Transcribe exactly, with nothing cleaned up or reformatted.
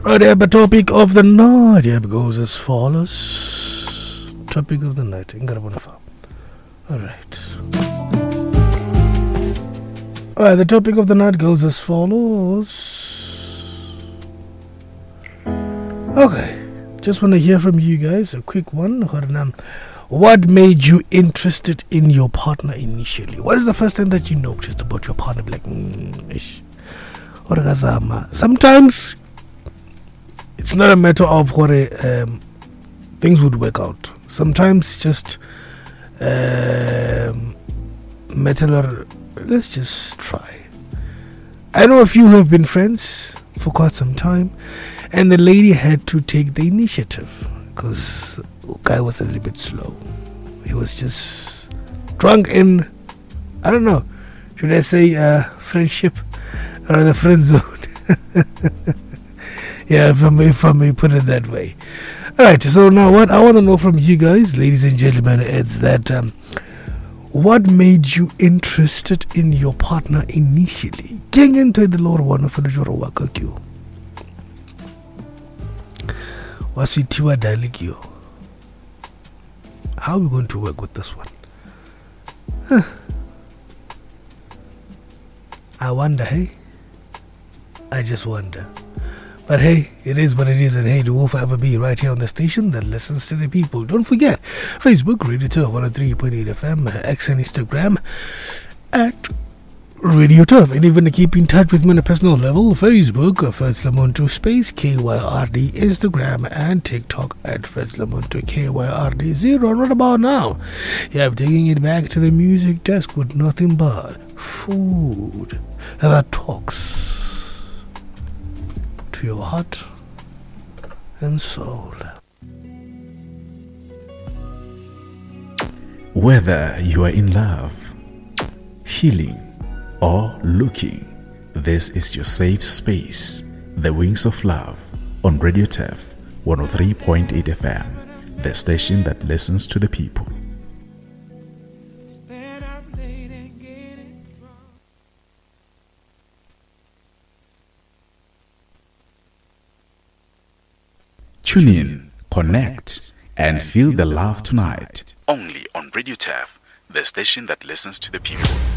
Right, I have a topic of the night. Here it goes as follows. Topic of the night. Alright. Alright, the topic of the night goes as follows. Okay. Just want to hear from you guys. A quick one. What made you interested in your partner initially? What is the first thing that you noticed about your partner? Like, mm, ish. Sometimes it's not a matter of what um, things would work out. Sometimes just um, matter. Let's just try. I know a few who have been friends for quite some time, and the lady had to take the initiative because the guy was a little bit slow. He was just drunk in, I don't know, should I say uh, friendship or the friend zone? Yeah, if I, may, if I may put it that way. Alright, so now what I want to know from you guys, ladies and gentlemen, is that um, what made you interested in your partner initially? Getting into the Lord one for the Jorowaka. What's with Tiwa Dalikyo? How are we going to work with this one? Huh. I wonder, hey? I just wonder. But hey, it is what it is, and hey, it will forever be right here on the station that listens to the people. Don't forget, Facebook, Radio Turf one oh three point eight F M, X and Instagram at Radio Turf. And even to keep in touch with me on a personal level, Facebook, Fats Lamonto Space, K Y R D, Instagram, and TikTok at Fats Lamonto, K Y R D zero. Right about now, yeah, I'm taking it back to the music desk with nothing but food that talks to your heart and soul. Whether you are in love, healing, or looking, this is your safe space. The Wings of Love on Radio Turf one oh three point eight F M, the station that listens to the people. Tune in, connect, and feel the love tonight. Only on Radio Turf, the station that listens to the people.